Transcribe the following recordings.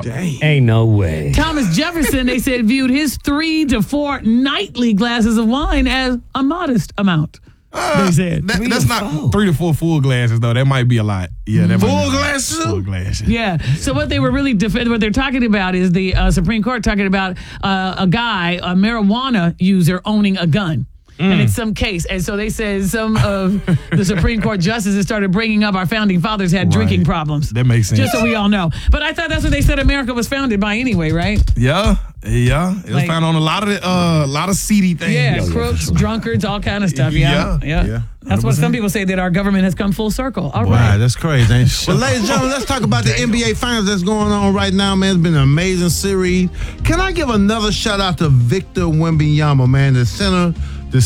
Dang. Ain't no way. Thomas Jefferson, they said, viewed his 3 to 4 nightly glasses of wine as a modest amount. They said. That's not 3 to 4 full glasses, though. That might be a lot. Yeah, that Full glasses? Full glasses. Yeah. So what they were really what they're talking about is the Supreme Court talking about a guy, a marijuana user, owning a gun. And it's some case. And so they said some of the Supreme Court justices started bringing up our founding fathers had drinking problems. That makes sense. Just so we all know. But I thought that's what they said America was founded by anyway, right? Yeah. It was found on a lot of seedy things. Yeah, crooks, drunkards, all kind of stuff. Yeah. That's what some people say, that our government has come full circle. All right. Wow, that's crazy. Well, ladies and gentlemen, let's talk about the NBA Finals that's going on right now, man. It's been an amazing series. Can I give another shout out to Victor Wembanyama, man, the center, the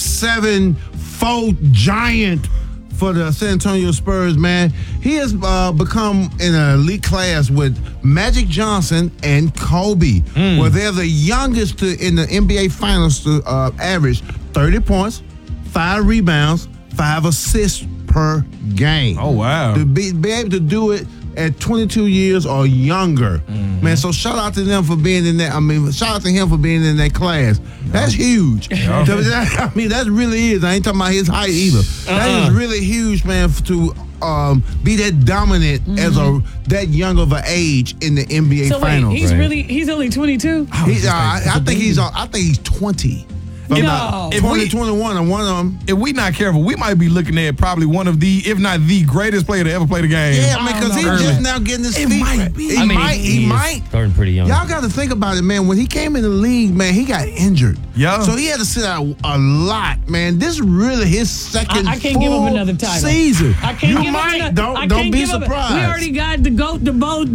7'4" giant for the San Antonio Spurs, man. He has become in an elite class with Magic Johnson and Kobe, where they're the youngest in the NBA Finals to average 30 points, 5 rebounds, 5 assists per game. Oh, wow. To be able to do it at 22 years or younger. Man, so shout out to them for being in that. I mean, shout out to him for being in that class. That's huge. I mean, that really is. I ain't talking about his height either. That is really huge, man, to be that dominant as that young of an age in the NBA so Finals. Wait, he's only 22? I think he's 20. No. 2021 and one of them. If we not careful, we might be looking at probably one of the, if not the greatest player to ever play the game. Yeah, man, because he's just now getting his feet. Might be. He might. Starting pretty young. Y'all got to think about it, man. When he came in the league, man, he got injured. Yeah. So he had to sit out a lot, man. This is really his second I can't give him another title. season. I can't you might. Don't be surprised. We already got the GOAT, the BOAT,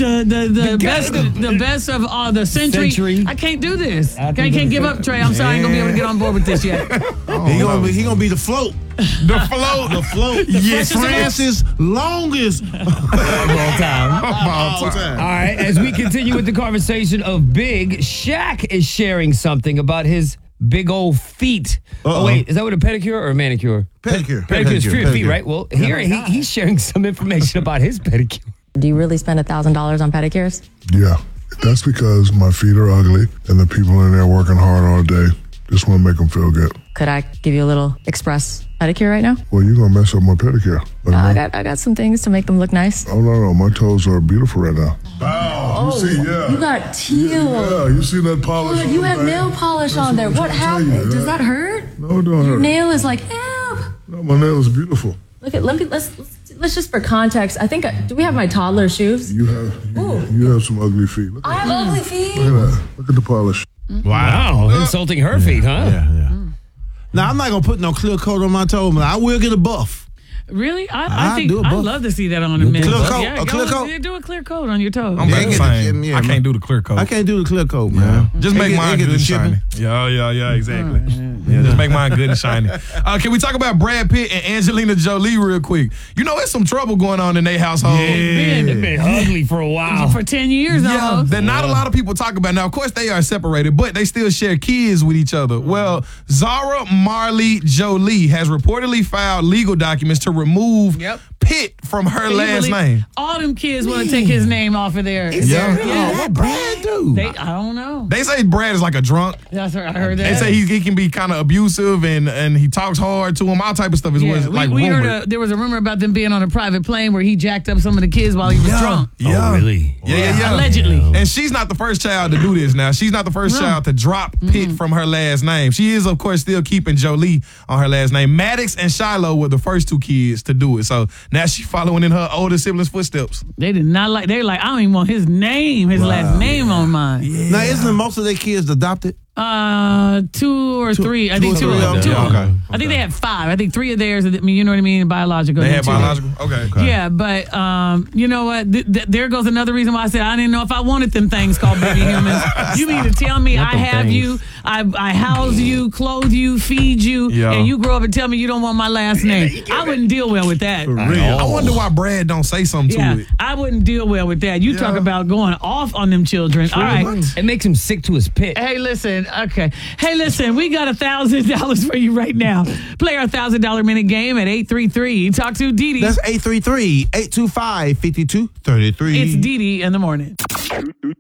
the best of all the century. I can't do this. I can't give up, Trey. I'm sorry. I ain't going to be able to get on board with this yet. He gonna be the float. The float. Yes, Francis longest of all time. All right, as we continue with the conversation of big, Shaq is sharing something about his big old feet. Oh, wait, is that what a pedicure or a manicure? Pedicure. Pedicure is for your feet, right? Well, here he's sharing some information about his pedicure. Do you really spend $1,000 on pedicures? Yeah, that's because my feet are ugly and the people in there working hard all day. Just want to make them feel good. Could I give you a little express pedicure right now? Well, you're going to mess up my pedicure. I got some things to make them look nice. Oh, no. My toes are beautiful right now. Wow. You see, yeah. You got teal. Yeah, you see that polish Good, you have nail polish on there. What happened? Does that hurt? No, it don't hurt. Your nail is like, ew. No, my nail is beautiful. Let's just for context. I think, do we have my toddler shoes? You have some ugly feet. I have ugly feet. Look at that. Look at the polish. Wow. Insulting her feet, huh? Yeah. Now, I'm not going to put no clear coat on my toe, but I will get a buff. Really? I think do a I'd buff. love to see that on a man. Clear coat? Yeah, A clear coat? do a clear coat on your toe. I'm Yeah, saying, yeah, I can't do the clear coat. I can't do the clear coat, man. Just make mine good and shiny. Yeah, exactly. Yeah, just make mine good and shiny. Can we talk about Brad Pitt and Angelina Jolie real quick? You know, there's some trouble going on in their household. They've been ugly for a while. For 10 years now. That not a lot of people talk about. Now, of course, they are separated, but they still share kids with each other. Well, Zara Marley Jolie has reportedly filed legal documents to remove Pitt from her last name. All them kids want to take his name off of there. What Brad do? I don't know. They say Brad is like a drunk. That's right. I heard that. They say he can be kind of abusive and he talks hard to him. All type of stuff is what's like we rumored. heard there was a rumor about them being on a private plane where he jacked up some of the kids while he was drunk. Yeah. Oh, really? Yeah. Allegedly. And she's not the first child to do this now. She's not the first child to drop Pitt from her last name. She is, of course, still keeping Jolie on her last name. Maddox and Shiloh were the first 2 kids to do it. So now she's following in her older siblings' footsteps. They did not like, they were like, I don't even want his name, his last name on mine. Yeah. Now, isn't most of their kids adopted? 2 or 3. I think 2 of them. Okay. I think they had 5. I think 3 of theirs, I mean, you know what I mean, biological. They had biological? Okay. Yeah, but you know what? There goes another reason why I said I didn't know if I wanted them things called baby humans. You mean to tell me I have you, I house you, clothe you, feed you, and you grow up and tell me you don't want my last name? I wouldn't deal well with that. I wonder why Brad don't say something to it. I wouldn't deal well with that. You talk about going off on them children. All right. It makes him sick to his pit. Hey, listen. Okay. Hey, listen. We got $1,000 for you right now. Play our $1,000 minute game at 833. Talk to Didi. That's 833-825-5233. It's Didi in the morning.